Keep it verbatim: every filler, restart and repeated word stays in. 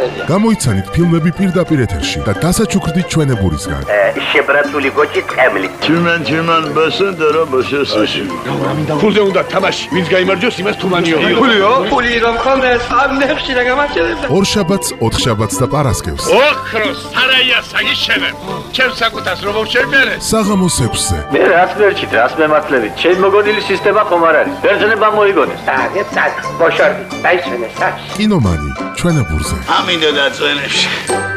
ტრაპეზი. გამოიცანით ფილმები პირდაპირ ეთერში და დასაჩუქრდით ჩვენებურისგან. შებრაცული გოჭი ტყემლი. Чиман чиман басენდა რა ბაშასაში. ფულზე უნდა თამაში. ვინც გაიმარჯვოს იმას თუმანიო. ფულიო? ფული რომ ხონდეს ამნებში და გამარჯვებს. ორშაბათს, ოთხშაბათს და პარასკევს. ოქროს სარაია საგიშენებ. ჩემ საკუთას რომ შევმერე. საღამოს ექვსზე. მე რაც მერჩით, რაც მემართლებით. ჩემ მოგონილი სისტემა ხომ არ არის. ბერძნება მოიგონეს. დაგეთ დაგ. ბოშარდი. დაისვენეს. კინომანი ჩვენებურზე. ამინდა დაწვენებში.